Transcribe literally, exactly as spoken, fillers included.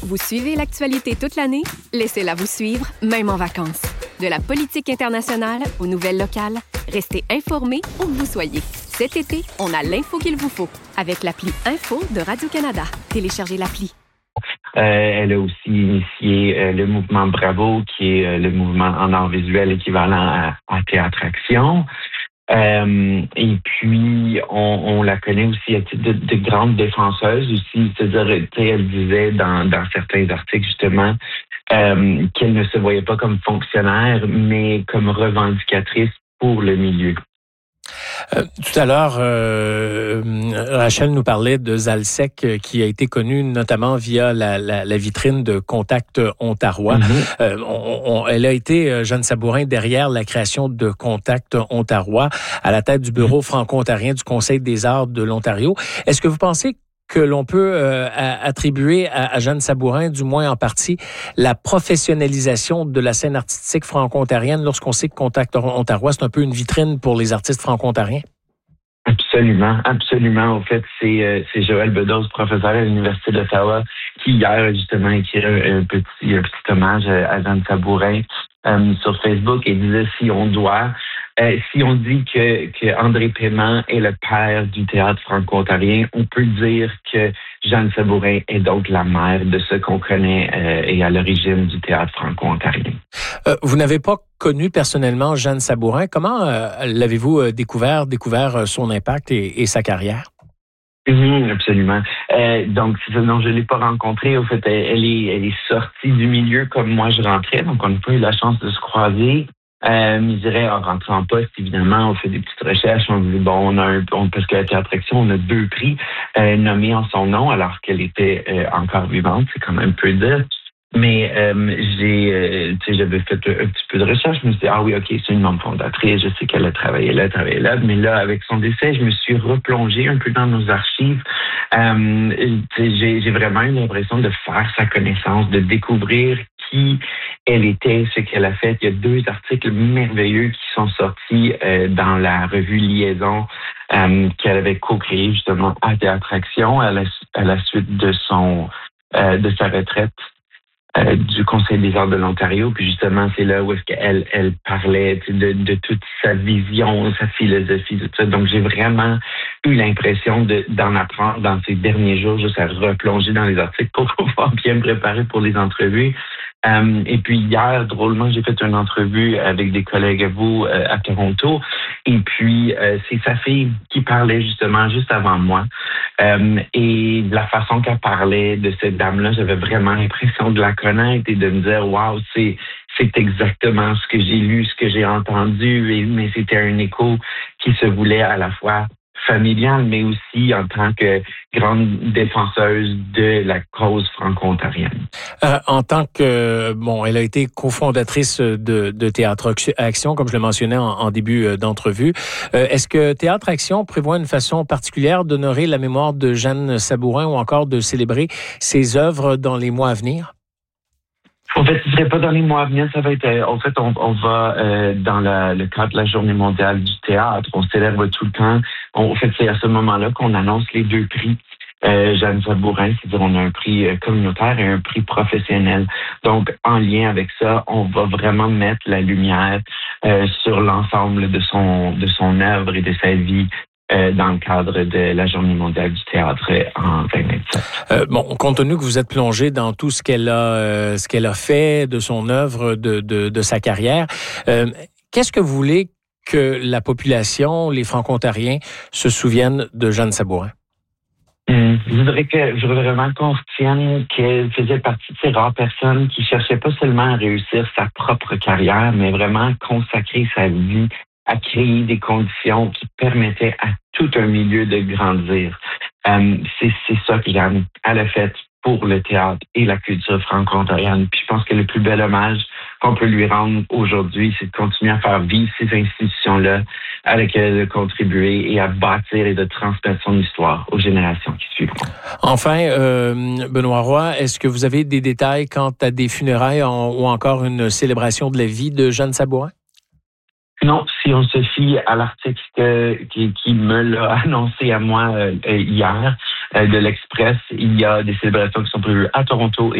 Vous suivez l'actualité toute l'année? Laissez-la vous suivre, même en vacances. De la politique internationale aux nouvelles locales, restez informés où que vous soyez. Cet été, on a l'info qu'il vous faut avec l'appli Info de Radio-Canada. Téléchargez l'appli. Euh, elle a aussi initié euh, le mouvement Bravo, qui est euh, le mouvement en art visuel équivalent à, à Théâtre Action. Euh, et puis, on, on la connaît aussi à titre de, de grande défenseuse aussi. C'est-à-dire, elle disait dans, dans certains articles, justement, euh, qu'elle ne se voyait pas comme fonctionnaire, mais comme revendicatrice pour le milieu. Euh, tout à l'heure, euh, Rachel nous parlait de Zalsec, euh, qui a été connu notamment via la, la, la vitrine de Contact Ontarois. Mm-hmm. Euh, on, on, elle a été, euh, Jeanne Sabourin, derrière la création de Contact Ontarois, à la tête du bureau mm-hmm. franco-ontarien du Conseil des arts de l'Ontario. Est-ce que vous pensez que l'on peut euh, attribuer à, à Jeanne Sabourin, du moins en partie, la professionnalisation de la scène artistique franco-ontarienne lorsqu'on sait que Contact Ontarois, c'est un peu une vitrine pour les artistes franco-ontariens? Absolument, absolument. Au fait, c'est, euh, c'est Joël Bedos, professeur à l'Université d'Ottawa, qui hier, justement, écrit un, un, petit, un petit hommage à Jeanne Sabourin euh, sur Facebook et disait si on doit... Euh, si on dit que, que André Paiement est le père du théâtre franco-ontarien, on peut dire que Jeanne Sabourin est donc la mère de ce qu'on connaît euh, et à l'origine du théâtre franco-ontarien. Euh, vous n'avez pas connu personnellement Jeanne Sabourin. Comment euh, l'avez-vous découvert, découvert son impact et, et sa carrière? Mmh, absolument. Euh, donc, non, je ne l'ai pas rencontrée. Au fait, elle, elle, est, elle est sortie du milieu comme moi je rentrais, donc on n'a pas eu la chance de se croiser. Euh, je dirais, en rentrant en poste, évidemment, on fait des petites recherches. On dit, bon, on a un, on, parce qu'à Théâtre Action, on a deux prix euh, nommés en son nom, alors qu'elle était euh, encore vivante. C'est quand même peu dire. Mais euh, j'ai, euh, tu sais, j'avais fait un, un petit peu de recherche. Je me suis dit, ah oui, ok, c'est une membre fondatrice. Je sais qu'elle a travaillé là, travaillé là. Mais là, avec son décès, je me suis replongé un peu dans nos archives. Euh, j'ai, j'ai vraiment eu l'impression de faire sa connaissance, de découvrir qui elle était, ce qu'elle a fait. Il y a deux articles merveilleux qui sont sortis euh, dans la revue Liaison euh, qu'elle avait co-créée justement à Théâtre Action à la, à la suite de son euh, de sa retraite euh, du Conseil des arts de l'Ontario. Puis justement, c'est là où est-ce qu'elle elle parlait de, de toute sa vision, sa philosophie, tout ça. Donc, j'ai vraiment eu l'impression de, d'en apprendre dans ces derniers jours, juste à replonger dans les articles pour pouvoir bien me préparer pour les entrevues. Um, et puis hier, drôlement, j'ai fait une entrevue avec des collègues à vous euh, à Toronto. Et puis, euh, c'est sa fille qui parlait justement juste avant moi. Um, et de la façon qu'elle parlait de cette dame-là, j'avais vraiment l'impression de la connaître et de me dire, waouh, c'est, c'est exactement ce que j'ai lu, ce que j'ai entendu. Et, mais c'était un écho qui se voulait à la fois familiale, mais aussi en tant que grande défenseuse de la cause franco-ontarienne. Euh, en tant que, bon, elle a été cofondatrice de, de Théâtre Action, comme je le mentionnais en, en début d'entrevue. Euh, est-ce que Théâtre Action prévoit une façon particulière d'honorer la mémoire de Jeanne Sabourin ou encore de célébrer ses œuvres dans les mois à venir? En fait, ce ne serait pas dans les mois à venir, ça va être... Euh, en fait, on, on va, euh, dans la, le cadre de la Journée mondiale du théâtre, on célèbre tout le temps. On, en fait, c'est à ce moment-là qu'on annonce les deux prix euh, Jeanne Sabourin, c'est-à-dire on a un prix communautaire et un prix professionnel. Donc, en lien avec ça, on va vraiment mettre la lumière euh, sur l'ensemble de son, de son œuvre et de sa vie dans le cadre de la Journée mondiale du théâtre en vingt vingt-sept. Euh, bon, compte tenu que vous êtes plongé dans tout ce qu'elle a, euh, ce qu'elle a fait, de son œuvre, de, de, de sa carrière, euh, qu'est-ce que vous voulez que la population, les Franco-Ontariens, se souviennent de Jeanne Sabourin? Mmh. Je voudrais que je voudrais vraiment qu'on retienne qu'elle faisait partie de ces rares personnes qui cherchaient pas seulement à réussir sa propre carrière, mais vraiment consacrer sa vie à créer des conditions qui permettaient à tout un milieu de grandir. Euh, c'est, c'est ça que Jeanne elle a fait pour le théâtre et la culture franco-ontarienne. Puis je pense que le plus bel hommage qu'on peut lui rendre aujourd'hui, c'est de continuer à faire vivre ces institutions-là à lesquelles elle a contribué et à bâtir et de transmettre son histoire aux générations qui suivront. Enfin, euh, Benoît Roy, est-ce que vous avez des détails quant à des funérailles en, ou encore une célébration de la vie de Jeanne Sabourin? Non, si on se fie à l'article que, qui, qui me l'a annoncé à moi euh, hier euh, de l'Express, il y a des célébrations qui sont prévues à Toronto et